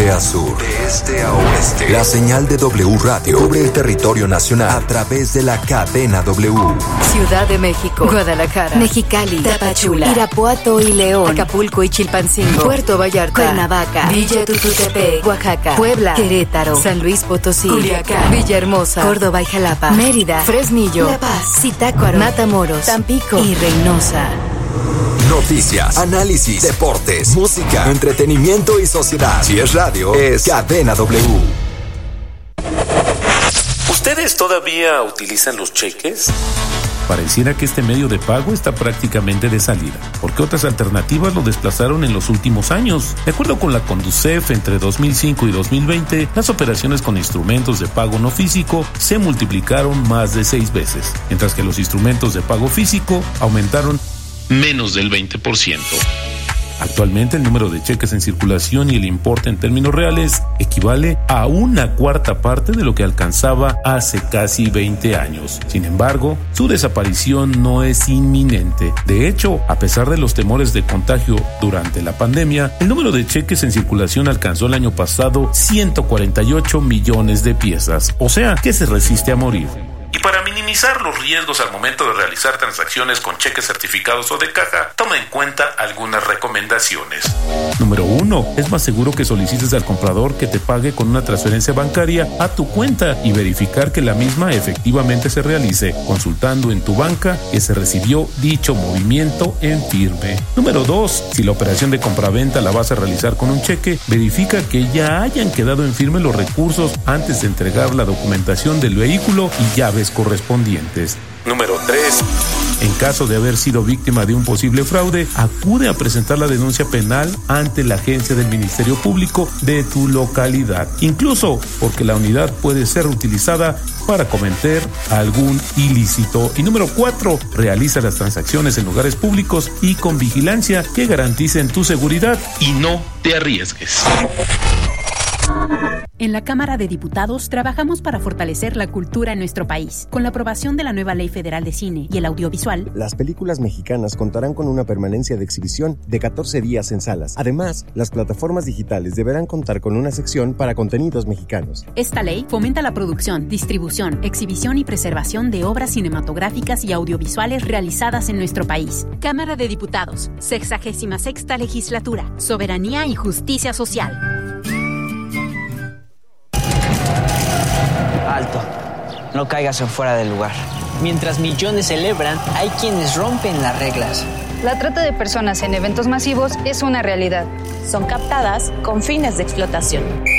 norte a sur, de este a oeste. La señal de W Radio cubre el territorio nacional a través de la cadena W. Ciudad de México, Guadalajara, Mexicali, Tapachula, Irapuato y León, Acapulco y Chilpancingo, Puerto Vallarta, Cuernavaca, Villa Tututepec, Oaxaca, Puebla, Querétaro, San Luis Potosí, Culiacán, Villahermosa, Córdoba y Jalapa, Mérida, Fresnillo, La Paz, Zitácuaro, Matamoros, Tampico y Reynosa. Noticias, análisis, deportes, música, entretenimiento y sociedad. Si es radio, es Cadena W. ¿Ustedes todavía utilizan los cheques? Pareciera que este medio de pago está prácticamente de salida, porque otras alternativas lo desplazaron en los últimos años. De acuerdo con la Conducef, entre 2005 y 2020, las operaciones con instrumentos de pago no físico se multiplicaron más de 6 veces, mientras que los instrumentos de pago físico aumentaron menos del 20%. Actualmente el número de cheques en circulación y el importe en términos reales equivale a 1/4 parte de lo que alcanzaba hace casi 20 años. Sin embargo, su desaparición no es inminente. De hecho, a pesar de los temores de contagio durante la pandemia, el número de cheques en circulación alcanzó el año pasado 148 millones de piezas, o sea, que se resiste a morir. Y para minimizar los riesgos al momento de realizar transacciones con cheques certificados o de caja, toma en cuenta algunas recomendaciones. Número 1. Es más seguro que solicites al comprador que te pague con una transferencia bancaria a tu cuenta y verificar que la misma efectivamente se realice, consultando en tu banca que se recibió dicho movimiento en firme. Número 2. Si la operación de compraventa la vas a realizar con un cheque, verifica que ya hayan quedado en firme los recursos antes de entregar la documentación del vehículo y llaves correspondientes. Número 3. En caso de haber sido víctima de un posible fraude, acude a presentar la denuncia penal ante la agencia del Ministerio Público de tu localidad, incluso porque la unidad puede ser utilizada para cometer algún ilícito. Y número 4, realiza las transacciones en lugares públicos y con vigilancia que garanticen tu seguridad y no te arriesgues. En la Cámara de Diputados trabajamos para fortalecer la cultura en nuestro país. Con la aprobación de la nueva Ley Federal de Cine y el Audiovisual, las películas mexicanas contarán con una permanencia de exhibición de 14 días en salas. Además, las plataformas digitales deberán contar con una sección para contenidos mexicanos. Esta ley fomenta la producción, distribución, exhibición y preservación de obras cinematográficas y audiovisuales realizadas en nuestro país. Cámara de Diputados, 66ª Legislatura, Soberanía y Justicia Social. Alto, no caigas en fuera del lugar. Mientras millones celebran, hay quienes rompen las reglas. La trata de personas en eventos masivos es una realidad. Son captadas con fines de explotación.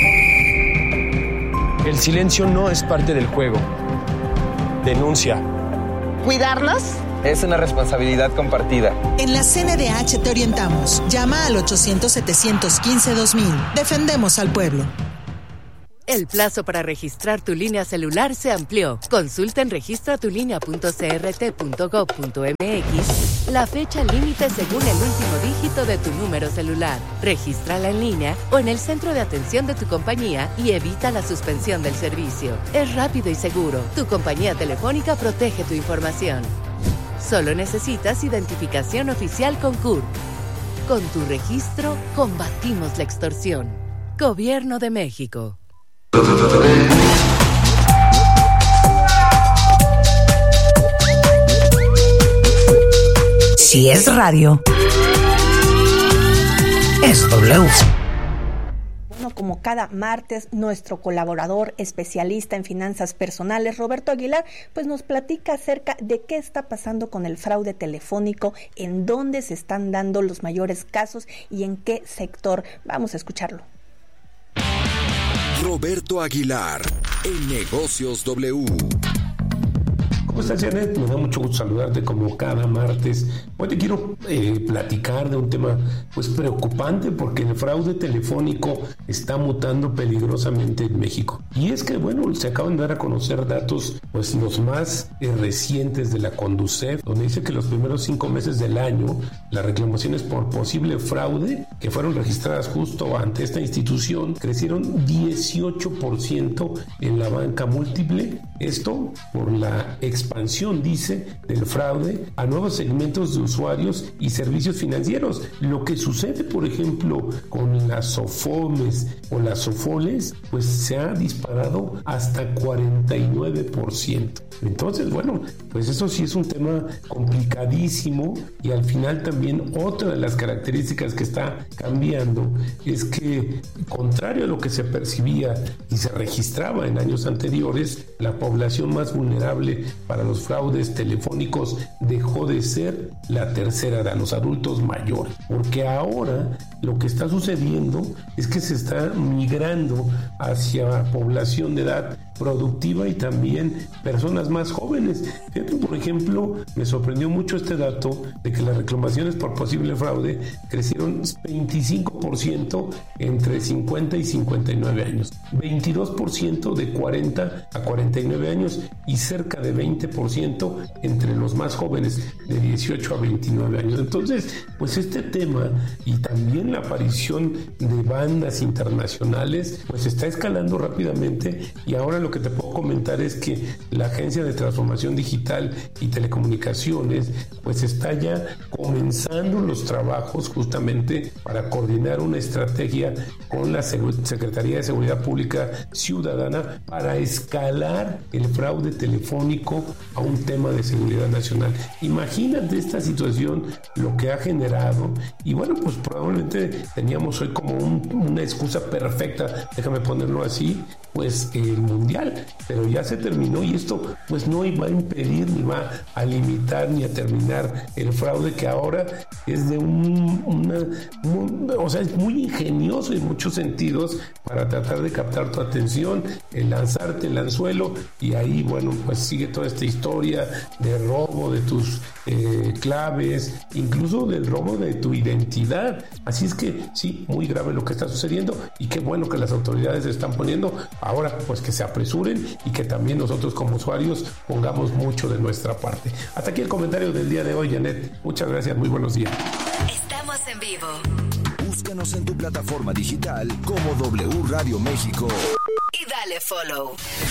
El silencio no es parte del juego. Denuncia. ¿Cuidarlos? Es una responsabilidad compartida. En la CNDH te orientamos. Llama al 800-715-2000. Defendemos al pueblo. El plazo para registrar tu línea celular se amplió. Consulta en registratulinea.crt.gov.mx la fecha límite según el último dígito de tu número celular. Regístrala en línea o en el centro de atención de tu compañía y evita la suspensión del servicio. Es rápido y seguro. Tu compañía telefónica protege tu información. Solo necesitas identificación oficial con CURP. Con tu registro, combatimos la extorsión. Gobierno de México. Si es radio, es W. Bueno, como cada martes, nuestro colaborador especialista en finanzas personales, Roberto Aguilar, pues nos platica acerca de qué está pasando con el fraude telefónico, en dónde se están dando los mayores casos y en qué sector. Vamos a escucharlo. Roberto Aguilar, en Negocios W. ¿Cómo estás, Janet? Me da mucho gusto saludarte como cada martes. Hoy te quiero platicar de un tema pues preocupante porque el fraude telefónico está mutando peligrosamente en México. Y es que, bueno, se acaban de dar a conocer datos, pues los más recientes de la Conducef, donde dice que los primeros 5 meses del año, las reclamaciones por posible fraude que fueron registradas justo ante esta institución crecieron 18% en la banca múltiple. Esto por la experiencia expansión, dice, del fraude a nuevos segmentos de usuarios y servicios financieros. Lo que sucede, por ejemplo, con las SOFOMES o las SOFOLES, pues se ha disparado hasta 49%. Entonces, bueno, pues eso sí es un tema complicadísimo, y al final también otra de las características que está cambiando es que, contrario a lo que se percibía y se registraba en años anteriores, la población más vulnerable para los fraudes telefónicos dejó de ser la tercera edad, los adultos mayores, porque ahora lo que está sucediendo es que se está migrando hacia población de edad productiva y también personas más jóvenes. Fíjate, por ejemplo, me sorprendió mucho este dato de que las reclamaciones por posible fraude crecieron 25% entre 50 y 59 años, 22% de 40 a 49 años y cerca de 20% entre los más jóvenes de 18 a 29 años. Entonces, pues este tema y también la aparición de bandas internacionales pues está escalando rápidamente, y ahora lo que te puedo comentar es que la Agencia de Transformación Digital y Telecomunicaciones pues está ya comenzando los trabajos justamente para coordinar una estrategia con la Secretaría de Seguridad Pública Ciudadana para escalar el fraude telefónico a un tema de seguridad nacional. Imagínate esta situación, lo que ha generado, y bueno, pues probablemente teníamos hoy como una excusa perfecta, déjame ponerlo así, pues el mundial, pero ya se terminó, y esto pues no va a impedir ni va a limitar ni a terminar el fraude, que ahora es de o sea, es muy ingenioso en muchos sentidos para tratar de captar tu atención, lanzarte el anzuelo, y ahí bueno, pues sigue toda esta historia de robo de tus claves, incluso del robo de tu identidad. Así es que sí, muy grave lo que está sucediendo, y qué bueno que las autoridades se están poniendo. Ahora pues que se apresuren y que también nosotros como usuarios pongamos mucho de nuestra parte. Hasta aquí el comentario del día de hoy, Janet. Muchas gracias, muy buenos días. Estamos en vivo. Búscanos en tu plataforma digital como W Radio México y dale follow.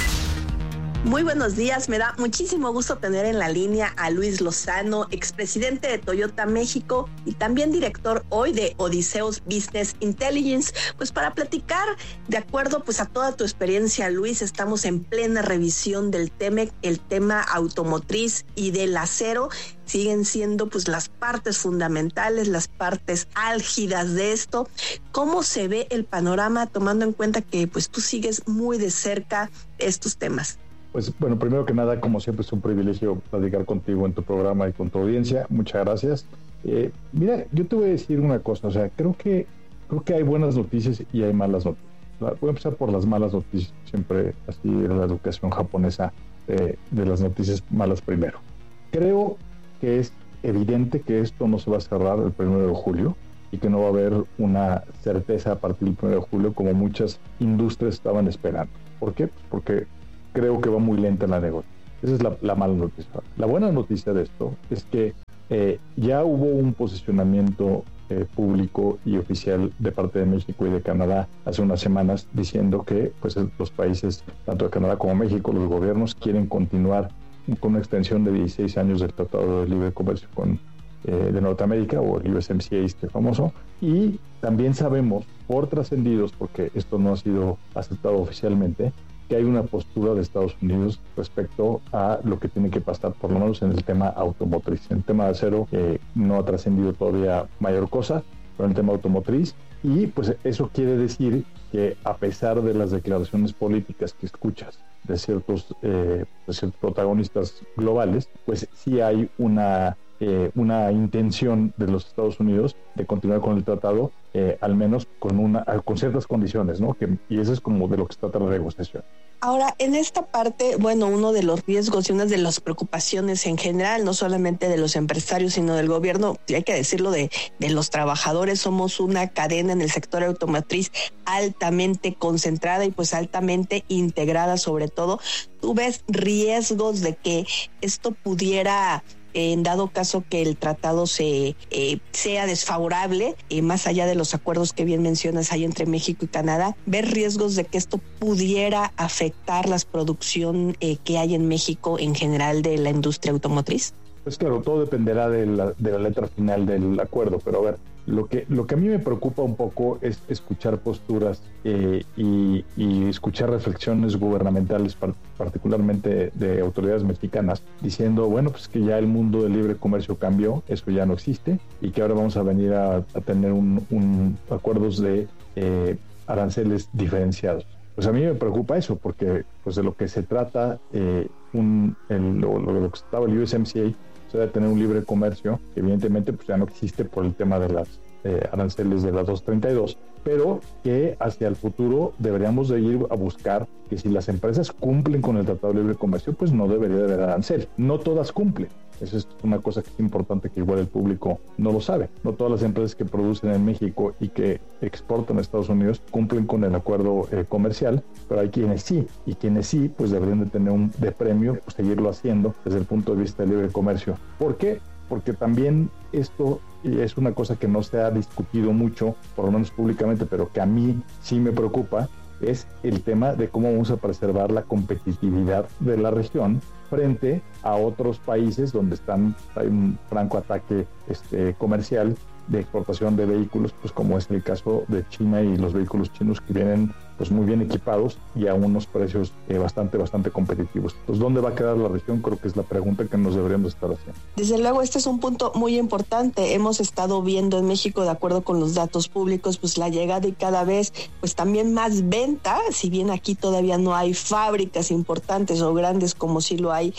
Muy buenos días, me da muchísimo gusto tener en la línea a Luis Lozano, expresidente de Toyota México y también director hoy de Odiseus Business Intelligence, pues para platicar de acuerdo pues a toda tu experiencia, Luis. Estamos en plena revisión del TEMEC, el tema automotriz y del acero siguen siendo pues las partes fundamentales, las partes álgidas de esto. ¿Cómo se ve el panorama tomando en cuenta que pues tú sigues muy de cerca estos temas? Pues bueno, primero que nada, como siempre, es un privilegio platicar contigo en tu programa y con tu audiencia. Muchas gracias. Mira, yo te voy a decir una cosa, o sea, creo que hay buenas noticias y hay malas noticias. Voy a empezar por las malas noticias, siempre así era la educación japonesa, de las noticias malas primero. Creo que es evidente que esto no se va a cerrar el 1 de julio y que no va a haber una certeza a partir del 1 de julio como muchas industrias estaban esperando. ¿Por qué? Porque creo que va muy lenta la negociación. Esa es la mala noticia. La buena noticia de esto es que ya hubo un posicionamiento público y oficial de parte de México y de Canadá hace unas semanas diciendo que pues los países, tanto de Canadá como México, los gobiernos quieren continuar con una extensión de 16 años del Tratado de Libre Comercio de Norteamérica, o el USMCA este famoso, y también sabemos por trascendidos, porque esto no ha sido aceptado oficialmente, que hay una postura de Estados Unidos respecto a lo que tiene que pasar, por lo menos en el tema automotriz. En el tema de acero no ha trascendido todavía mayor cosa, pero en el tema automotriz, y pues eso quiere decir que a pesar de las declaraciones políticas que escuchas de ciertos protagonistas globales, pues sí hay una intención de los Estados Unidos de continuar con el tratado, al menos con ciertas condiciones, ¿no? Y eso es como de lo que se trata la negociación. Ahora, en esta parte, bueno, uno de los riesgos y una de las preocupaciones en general, no solamente de los empresarios, sino del gobierno, y hay que decirlo, de los trabajadores. Somos una cadena en el sector automotriz altamente concentrada y pues altamente integrada sobre todo. ¿Tú ves riesgos de que esto pudiera en dado caso que el tratado sea desfavorable, más allá de los acuerdos que bien mencionas hay entre México y Canadá, ver riesgos de que esto pudiera afectar la producción que hay en México en general de la industria automotriz? Pues claro, todo dependerá de la letra final del acuerdo, pero a ver, lo que a mí me preocupa un poco es escuchar posturas y escuchar reflexiones gubernamentales, particularmente de autoridades mexicanas, diciendo, bueno, pues que ya el mundo del libre comercio cambió, eso ya no existe, y que ahora vamos a venir a tener acuerdos de aranceles diferenciados. Pues a mí me preocupa eso, porque pues de lo que se trata, lo que estaba el USMCA, de tener un libre comercio, que evidentemente pues ya no existe por el tema de las aranceles de la 232, pero que hacia el futuro deberíamos de ir a buscar que si las empresas cumplen con el Tratado de Libre Comercio, pues no debería de haber arancel. No todas cumplen. Esa es una cosa que es importante, que igual el público no lo sabe. No todas las empresas que producen en México y que exportan a Estados Unidos cumplen con el acuerdo comercial, pero hay quienes sí, y quienes sí, pues deberían de tener de premio, pues seguirlo haciendo desde el punto de vista del libre comercio. ¿Por qué? Porque también esto es una cosa que no se ha discutido mucho, por lo menos públicamente, pero que a mí sí me preocupa, es el tema de cómo vamos a preservar la competitividad de la región frente a otros países donde hay un franco ataque comercial de exportación de vehículos, pues como es el caso de China y los vehículos chinos que vienen pues muy bien equipados y a unos precios bastante competitivos. Entonces, ¿dónde va a quedar la región? Creo que es la pregunta que nos deberíamos estar haciendo. Desde luego, este es un punto muy importante. Hemos estado viendo en México, de acuerdo con los datos públicos, pues la llegada y cada vez pues también más venta, si bien aquí todavía no hay fábricas importantes o grandes como sí lo hay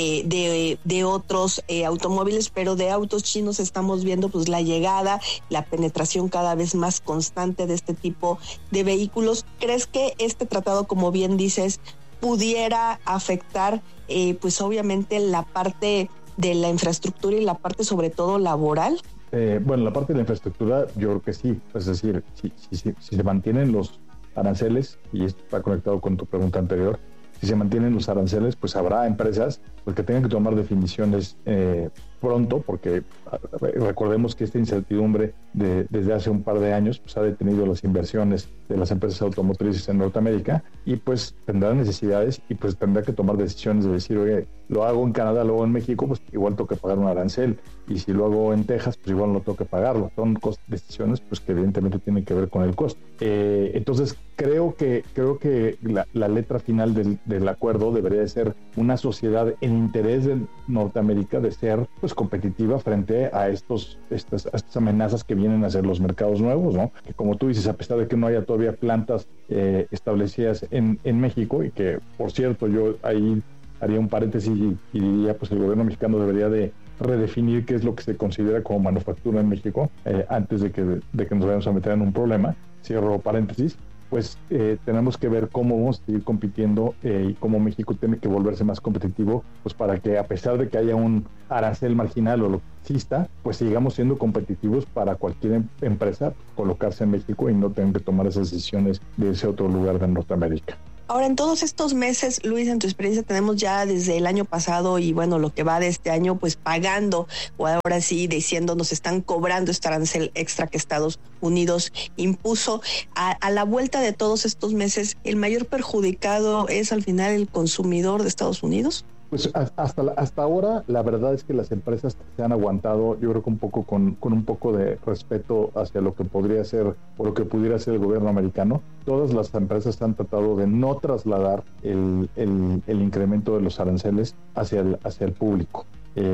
de otros automóviles, pero de autos chinos estamos viendo pues la llegada, la penetración cada vez más constante de este tipo de vehículos. ¿Crees que este tratado, como bien dices, pudiera afectar pues obviamente la parte de la infraestructura y la parte sobre todo laboral? Bueno, la parte de la infraestructura yo creo que sí. Es decir, si se mantienen los aranceles, y esto está conectado con tu pregunta anterior, si se mantienen los aranceles, pues habrá empresas pues, que tengan que tomar definiciones pronto, porque recordemos que esta incertidumbre desde hace un par de años pues, ha detenido las inversiones de las empresas automotrices en Norteamérica, y pues tendrán necesidades y pues tendrá que tomar decisiones de decir, oye, lo hago en Canadá, lo hago en México, pues igual tengo que pagar un arancel, y si lo hago en Texas, pues igual no tengo que pagarlo. Son decisiones pues que evidentemente tienen que ver con el costo. Entonces creo que la letra final del acuerdo debería de ser una sociedad en interés de Norteamérica de ser pues competitiva frente a estas amenazas que vienen a ser los mercados nuevos, ¿no? Que como tú dices, a pesar de que no haya todavía plantas establecidas en México, y que por cierto yo ahí haría un paréntesis y diría pues el gobierno mexicano debería de redefinir qué es lo que se considera como manufactura en México antes de que nos vayamos a meter en un problema. Cierro paréntesis. Pues tenemos que ver cómo vamos a seguir compitiendo y cómo México tiene que volverse más competitivo, pues para que a pesar de que haya un arancel marginal o lo que exista, pues sigamos siendo competitivos para cualquier empresa colocarse en México y no tener que tomar esas decisiones de ese otro lugar de Norteamérica. Ahora, en todos estos meses, Luis, en tu experiencia, tenemos ya desde el año pasado y bueno, lo que va de este año, pues pagando, o ahora sí diciendo, nos están cobrando este arancel extra que Estados Unidos impuso. A la vuelta de todos estos meses, ¿el mayor perjudicado es al final el consumidor de Estados Unidos? Pues hasta ahora la verdad es que las empresas se han aguantado, yo creo que un poco con un poco de respeto hacia lo que podría ser o lo que pudiera ser el gobierno americano. Todas las empresas han tratado de no trasladar el incremento de los aranceles hacia el público.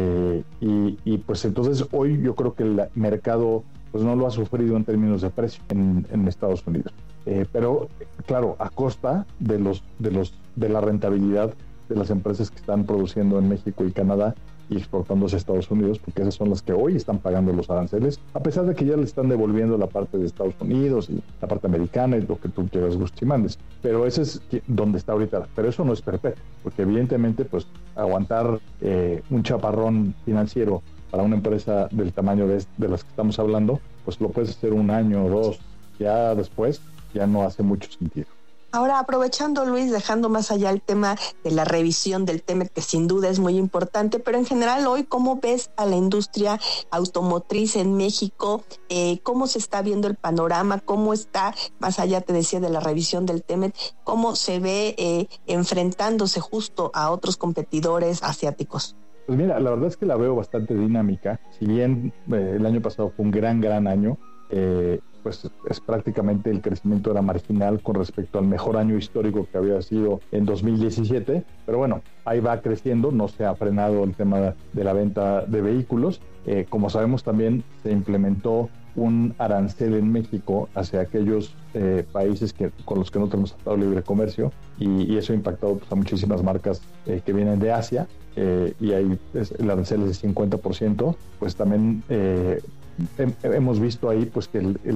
Y pues entonces hoy yo creo que el mercado pues no lo ha sufrido en términos de precio en Estados Unidos. Pero claro, a costa de la rentabilidad de las empresas que están produciendo en México y Canadá y exportándose a Estados Unidos, porque esas son las que hoy están pagando los aranceles, a pesar de que ya le están devolviendo la parte de Estados Unidos y la parte americana y lo que tú quieras, gustes y mandes. Pero ese es donde está ahorita. Pero eso no es perpetuo, porque evidentemente pues aguantar un chaparrón financiero para una empresa del tamaño de las que estamos hablando, pues lo puedes hacer un año o dos, ya después ya no hace mucho sentido. Ahora, aprovechando, Luis, dejando más allá el tema de la revisión del TEMEC, que sin duda es muy importante, pero en general hoy, ¿cómo ves a la industria automotriz en México? ¿Cómo se está viendo el panorama? ¿Cómo está, más allá, te decía, de la revisión del TEMEC, cómo se ve enfrentándose justo a otros competidores asiáticos? Pues mira, la verdad es que la veo bastante dinámica. Si bien el año pasado fue un gran año, pues es prácticamente el crecimiento era marginal con respecto al mejor año histórico que había sido en 2017, pero bueno, ahí va creciendo, no se ha frenado el tema de la venta de vehículos. Como sabemos, también se implementó un arancel en México hacia aquellos países con los que no tenemos tratado de libre comercio, y eso ha impactado pues, a muchísimas marcas que vienen de Asia, y ahí el arancel es de 50%, pues también hemos visto ahí pues que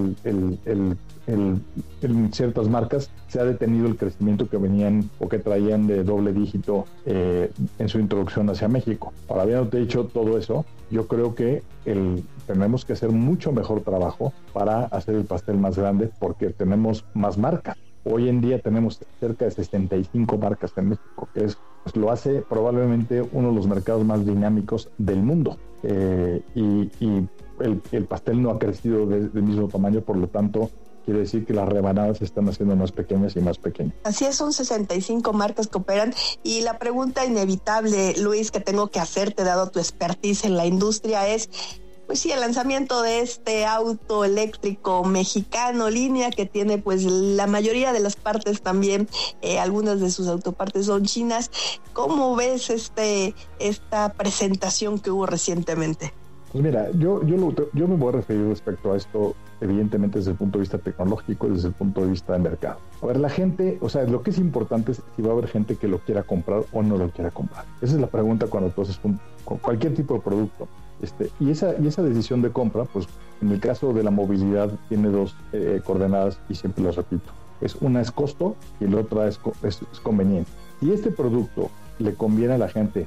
en ciertas marcas se ha detenido el crecimiento que venían o que traían de doble dígito en su introducción hacia México. Ahora, habiéndote dicho todo eso, yo creo que tenemos que hacer mucho mejor trabajo para hacer el pastel más grande, porque tenemos más marcas. Hoy en día tenemos cerca de 65 marcas en México, que pues lo hace probablemente uno de los mercados más dinámicos del mundo. Y el pastel no ha crecido del mismo tamaño, por lo tanto quiere decir que las rebanadas se están haciendo más pequeñas y más pequeñas. Así es, son 65 marcas que operan, y la pregunta inevitable, Luis, que tengo que hacerte dado tu expertise en la industria es, pues sí, el lanzamiento de este auto eléctrico mexicano, Línea, que tiene pues la mayoría de las partes también, algunas de sus autopartes son chinas. ¿Cómo ves esta presentación que hubo recientemente? Pues mira, yo me voy a referir respecto a esto, evidentemente desde el punto de vista tecnológico y desde el punto de vista de mercado. A ver, la gente, o sea, lo que es importante es si va a haber gente que lo quiera comprar o no lo quiera comprar. Esa es la pregunta cuando tú haces con cualquier tipo de producto. Y esa decisión de compra, pues en el caso de la movilidad tiene dos coordenadas, y siempre las repito. Una es costo y la otra es conveniencia. Si este producto le conviene a la gente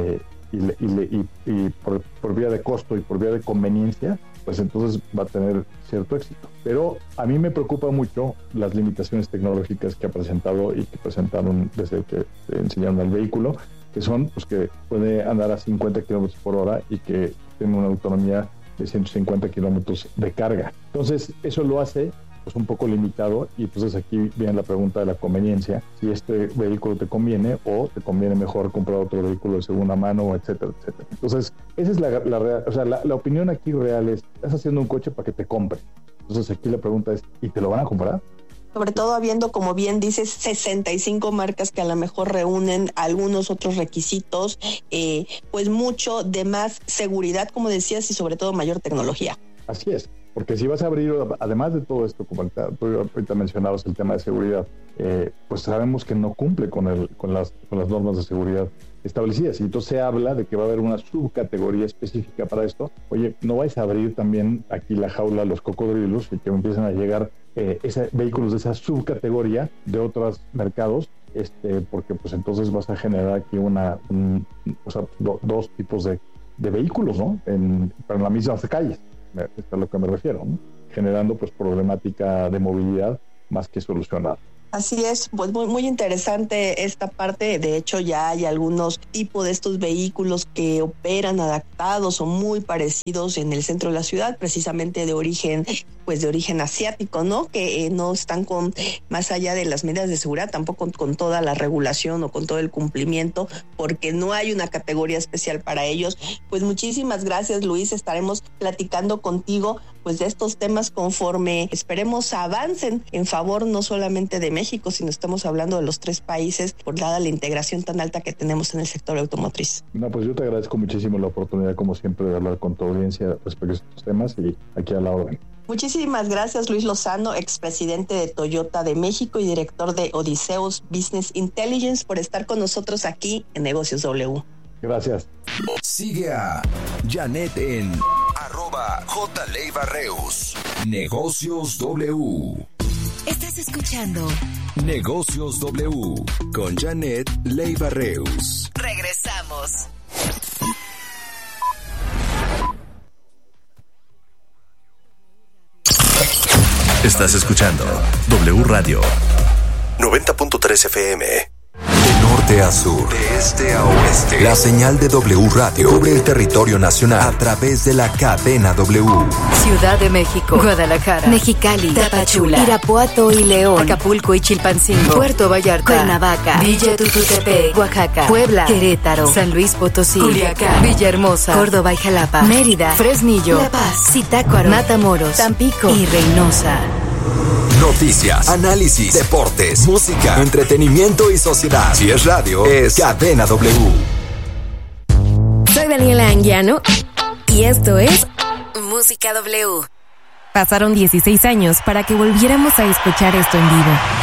y por vía de costo y por vía de conveniencia, pues entonces va a tener cierto éxito. Pero a mí me preocupa mucho las limitaciones tecnológicas que ha presentado y que presentaron desde que enseñaron el vehículo, que son pues que puede andar a 50 kilómetros por hora y que tiene una autonomía de 150 kilómetros de carga. Entonces eso lo hace pues un poco limitado, y entonces aquí viene la pregunta de la conveniencia, si este vehículo te conviene o te conviene mejor comprar otro vehículo de segunda mano, etcétera, etcétera. Entonces esa es la opinión aquí real es, estás haciendo un coche para que te compre. Entonces aquí la pregunta es, ¿y te lo van a comprar? Sobre todo habiendo, como bien dices, 65 marcas que a lo mejor reúnen algunos otros requisitos, pues mucho de más seguridad, como decías, y sobre todo mayor tecnología. Así es, porque si vas a abrir, además de todo esto, como ahorita mencionabas el tema de seguridad, pues sabemos que no cumple con las normas de seguridad establecidas, y entonces se habla de que va a haber una subcategoría específica para esto. Oye, no vais a abrir también aquí la jaula a los cocodrilos y que empiezan a llegar vehículos de esa subcategoría de otros mercados, porque pues entonces vas a generar aquí dos tipos de vehículos, ¿no? Pero en la misma calle, es a lo que me refiero, ¿no? Generando pues problemática de movilidad más que solucionar. Así es, pues muy interesante esta parte. De hecho, ya hay algunos tipos de estos vehículos que operan adaptados o muy parecidos en el centro de la ciudad, precisamente de origen asiático, ¿no? Que no están más allá de las medidas de seguridad, tampoco con toda la regulación o con todo el cumplimiento, porque no hay una categoría especial para ellos. Pues muchísimas gracias, Luis. Estaremos platicando contigo pues de estos temas conforme esperemos avancen en favor no solamente de México, sino estamos hablando de los 3 países, por dada la integración tan alta que tenemos en el sector automotriz. No, pues yo te agradezco muchísimo la oportunidad, como siempre, de hablar con tu audiencia respecto a estos temas, y aquí a la orden. Muchísimas gracias, Luis Lozano, expresidente de Toyota de México y director de Odiseus Business Intelligence, por estar con nosotros aquí en Negocios W. Gracias. Sigue a Janet en @JLeiva-Reus. Negocios W. Estás escuchando Negocios W con Janet Leiva-Reus. Regresamos. Estás escuchando W Radio. 90.3 FM. De norte a sur, de este a oeste, la señal de W Radio cubre el territorio nacional a través de la cadena W. Ciudad de México, Guadalajara, Mexicali, Tapachula, Irapuato y León, Acapulco y Chilpancingo, Puerto Vallarta, Cuernavaca, Villa Tututepec, Oaxaca, Puebla, Querétaro, San Luis Potosí, Culiacán, Villahermosa, Córdoba y Jalapa, Mérida, Fresnillo, La Paz, Zitácuaro, Matamoros, Tampico y Reynosa. Noticias, análisis, deportes, música, entretenimiento y sociedad. Si es radio, es Cadena W. Soy Daniela Anguiano y esto es Música W. Pasaron 16 años para que volviéramos a escuchar esto en vivo.